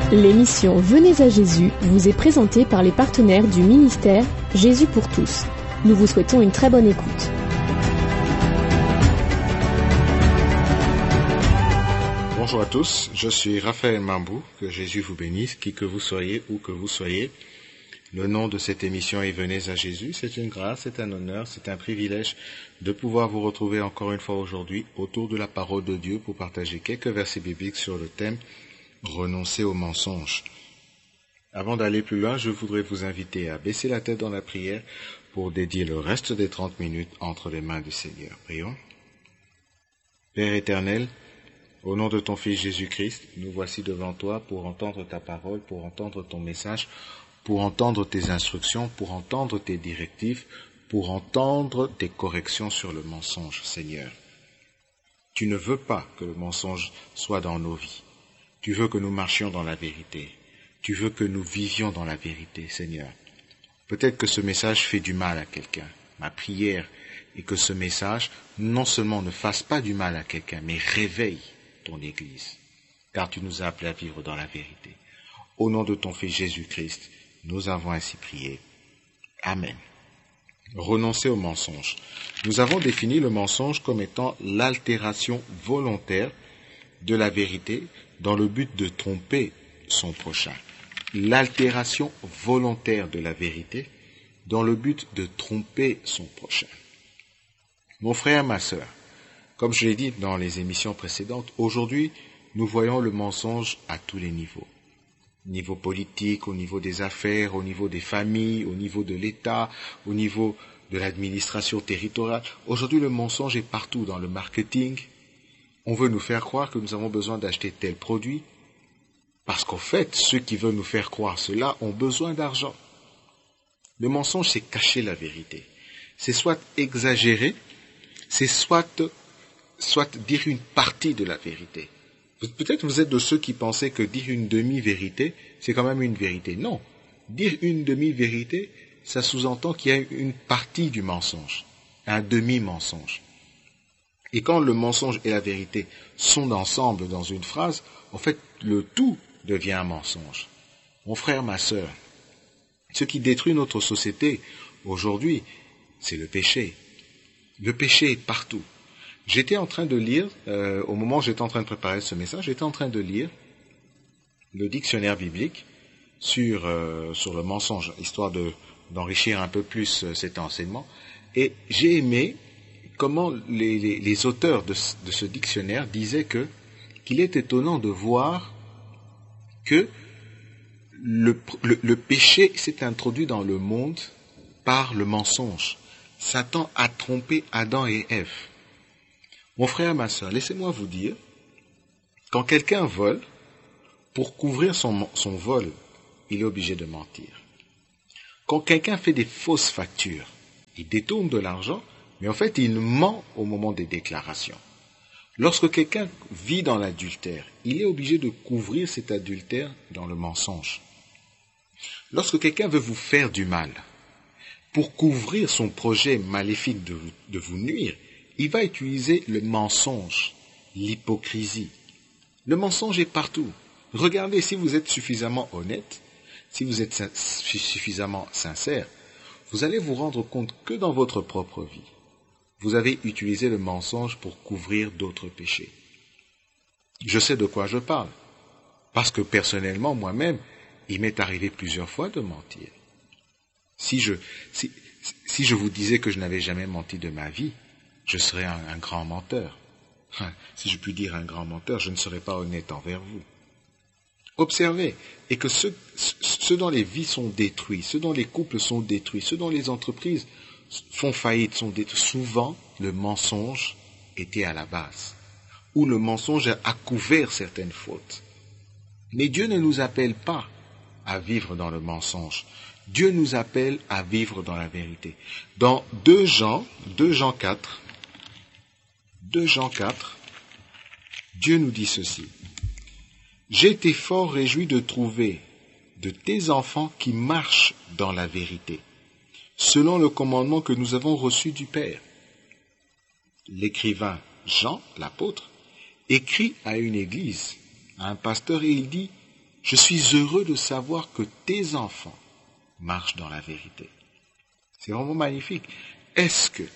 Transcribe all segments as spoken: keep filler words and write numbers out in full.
L'émission Venez à Jésus vous est présentée par les partenaires du ministère Jésus pour tous. Nous vous souhaitons une très bonne écoute. Bonjour à tous, je suis Raphaël Mambou, que Jésus vous bénisse, qui que vous soyez, où que vous soyez. Le nom de cette émission est Venez à Jésus. C'est une grâce, c'est un honneur, c'est un privilège de pouvoir vous retrouver encore une fois aujourd'hui autour de la parole de Dieu pour partager quelques versets bibliques sur le thème « Renoncer au mensonge ». Avant d'aller plus loin, je voudrais vous inviter à baisser la tête dans la prière pour dédier le reste des trente minutes entre les mains du Seigneur. Prions. Père éternel, au nom de ton Fils Jésus-Christ, nous voici devant toi pour entendre ta parole, pour entendre ton message, pour entendre tes instructions, pour entendre tes directives, pour entendre tes corrections sur le mensonge, Seigneur. Tu ne veux pas que le mensonge soit dans nos vies. Tu veux que nous marchions dans la vérité. Tu veux que nous vivions dans la vérité, Seigneur. Peut-être que ce message fait du mal à quelqu'un. Ma prière est que ce message, non seulement ne fasse pas du mal à quelqu'un, mais réveille ton Église, car tu nous as appelés à vivre dans la vérité. Au nom de ton Fils Jésus-Christ, nous avons ainsi prié. Amen. Renoncer au mensonge. Nous avons défini le mensonge comme étant l'altération volontaire de la vérité dans le but de tromper son prochain. L'altération volontaire de la vérité dans le but de tromper son prochain. Mon frère, ma sœur, comme je l'ai dit dans les émissions précédentes, aujourd'hui, nous voyons le mensonge à tous les niveaux. Au niveau politique, au niveau des affaires, au niveau des familles, au niveau de l'État, au niveau de l'administration territoriale. Aujourd'hui, le mensonge est partout dans le marketing. On veut nous faire croire que nous avons besoin d'acheter tel produit, parce qu'en fait, ceux qui veulent nous faire croire cela ont besoin d'argent. Le mensonge, c'est cacher la vérité. C'est soit exagérer, c'est soit, soit dire une partie de la vérité. Peut-être vous êtes de ceux qui pensaient que dire une demi-vérité, c'est quand même une vérité. Non, dire une demi-vérité, ça sous-entend qu'il y a une partie du mensonge, un demi-mensonge. Et quand le mensonge et la vérité sont ensemble dans une phrase, en fait, le tout devient un mensonge. Mon frère, ma sœur, ce qui détruit notre société aujourd'hui, c'est le péché. Le péché est partout. J'étais en train de lire, euh, au moment où j'étais en train de préparer ce message, j'étais en train de lire le dictionnaire biblique sur, euh, sur le mensonge, histoire de, d'enrichir un peu plus euh, cet enseignement. Et j'ai aimé comment les, les, les auteurs de, de ce dictionnaire disaient que qu'il est étonnant de voir que le, le, le péché s'est introduit dans le monde par le mensonge. Satan a trompé Adam et Ève. Mon frère, ma sœur, laissez-moi vous dire, quand quelqu'un vole, pour couvrir son, son vol, il est obligé de mentir. Quand quelqu'un fait des fausses factures, il détourne de l'argent, mais en fait, il ment au moment des déclarations. Lorsque quelqu'un vit dans l'adultère, il est obligé de couvrir cet adultère dans le mensonge. Lorsque quelqu'un veut vous faire du mal, pour couvrir son projet maléfique de vous, de vous nuire, il va utiliser le mensonge, l'hypocrisie. Le mensonge est partout. Regardez, si vous êtes suffisamment honnête, si vous êtes suffisamment sincère, vous allez vous rendre compte que dans votre propre vie, vous avez utilisé le mensonge pour couvrir d'autres péchés. Je sais de quoi je parle, parce que personnellement, moi-même, il m'est arrivé plusieurs fois de mentir. Si je, si, si je vous disais que je n'avais jamais menti de ma vie, je serais un, un grand menteur. Enfin, si je puis dire un grand menteur, je ne serais pas honnête envers vous. Observez, et que ceux, ceux dont les vies sont détruites, ceux dont les couples sont détruits, ceux dont les entreprises font faillite, sont détruits, souvent le mensonge était à la base, ou le mensonge a couvert certaines fautes. Mais Dieu ne nous appelle pas à vivre dans le mensonge. Dieu nous appelle à vivre dans la vérité. Dans deux Jean, deux Jean quatre, deux Jean quatre, Dieu nous dit ceci. « J'ai été fort réjoui de trouver de tes enfants qui marchent dans la vérité, selon le commandement que nous avons reçu du Père. » L'écrivain Jean, l'apôtre, écrit à une église, à un pasteur, et il dit « Je suis heureux de savoir que tes enfants marchent dans la vérité. C'est vraiment magnifique. Est-ce que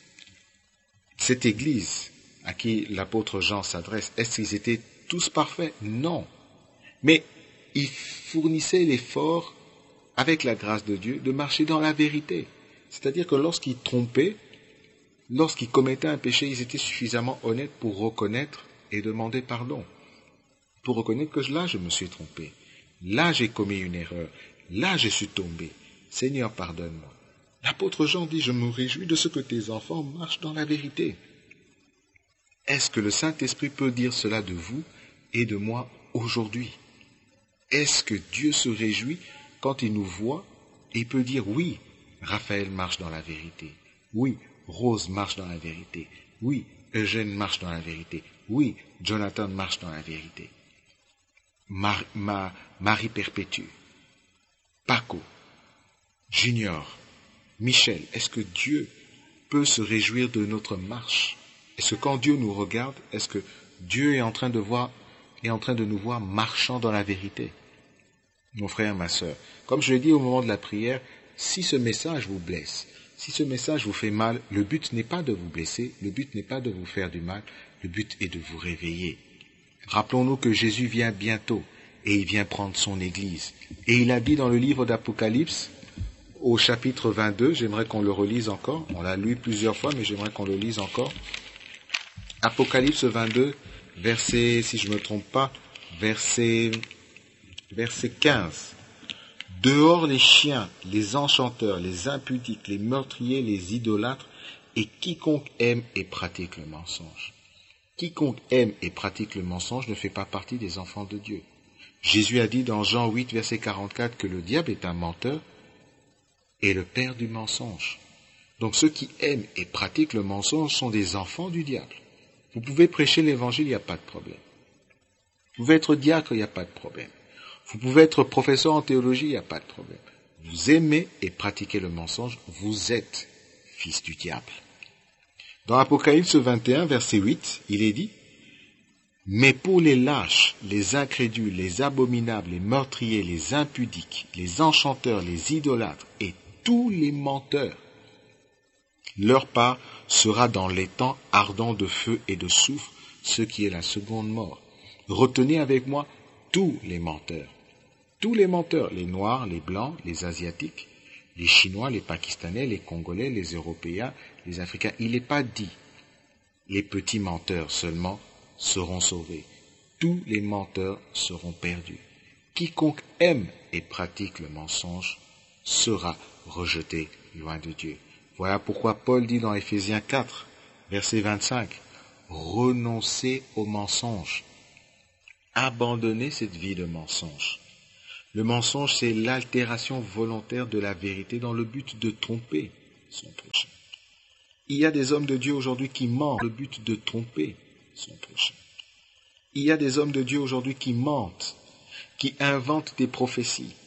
cette église à qui l'apôtre Jean s'adresse, est-ce qu'ils étaient tous parfaits? Non. Mais ils fournissaient l'effort, avec la grâce de Dieu, de marcher dans la vérité. C'est-à-dire que lorsqu'ils trompaient, lorsqu'ils commettaient un péché, ils étaient suffisamment honnêtes pour reconnaître et demander pardon. Pour reconnaître que là, je me suis trompé. Là, j'ai commis une erreur. Là, je suis tombé. Seigneur, pardonne-moi. L'apôtre Jean dit, je me réjouis de ce que tes enfants marchent dans la vérité. Est-ce que le Saint-Esprit peut dire cela de vous et de moi aujourd'hui? Est-ce que Dieu se réjouit quand il nous voit et peut dire, oui, Raphaël marche dans la vérité. Oui, Rose marche dans la vérité. Oui, Eugène marche dans la vérité. Oui, Jonathan marche dans la vérité. Mar- ma, Marie Perpétue, Paco, Junior, Michel, est-ce que Dieu peut se réjouir de notre marche? Est-ce que quand Dieu nous regarde, est-ce que Dieu est en train de voir, est en train de nous voir marchant dans la vérité? Mon frère, ma sœur, comme je l'ai dit au moment de la prière, si ce message vous blesse, si ce message vous fait mal, le but n'est pas de vous blesser, le but n'est pas de vous faire du mal, le but est de vous réveiller. Rappelons-nous que Jésus vient bientôt et il vient prendre son Église. Et il a dit dans le livre d'Apocalypse, au chapitre vingt-deux, j'aimerais qu'on le relise encore, on l'a lu plusieurs fois, mais j'aimerais qu'on le lise encore. Apocalypse vingt-deux, verset, si je ne me trompe pas, verset, verset quinze. Dehors les chiens, les enchanteurs, les impudiques, les meurtriers, les idolâtres, et quiconque aime et pratique le mensonge. Quiconque aime et pratique le mensonge ne fait pas partie des enfants de Dieu. Jésus a dit dans Jean huit, verset quarante-quatre, que le diable est un menteur et le père du mensonge. Donc ceux qui aiment et pratiquent le mensonge sont des enfants du diable. Vous pouvez prêcher l'évangile, il n'y a pas de problème. Vous pouvez être diacre, il n'y a pas de problème. Vous pouvez être professeur en théologie, il n'y a pas de problème. Vous aimez et pratiquez le mensonge, vous êtes fils du diable. Dans Apocalypse vingt et un, verset huit, il est dit, « Mais pour les lâches, les incrédules, les abominables, les meurtriers, les impudiques, les enchanteurs, les idolâtres et tous les menteurs, leur part sera dans l'étang ardent de feu et de soufre, ce qui est la seconde mort. Retenez avec moi tous les menteurs. Tous les menteurs, les Noirs, les Blancs, les Asiatiques, les Chinois, les Pakistanais, les Congolais, les Européens, les Africains. Il n'est pas dit les petits menteurs seulement seront sauvés. Tous les menteurs seront perdus. Quiconque aime et pratique le mensonge sera rejeté loin de Dieu. Voilà pourquoi Paul dit dans Éphésiens quatre, verset vingt-cinq, « Renoncez au mensonge. Abandonnez cette vie de mensonge. » Le mensonge, c'est l'altération volontaire de la vérité dans le but de tromper son prochain. Il y a des hommes de Dieu aujourd'hui qui mentent dans le but de tromper son prochain. Il y a des hommes de Dieu aujourd'hui qui mentent, qui inventent des prophéties,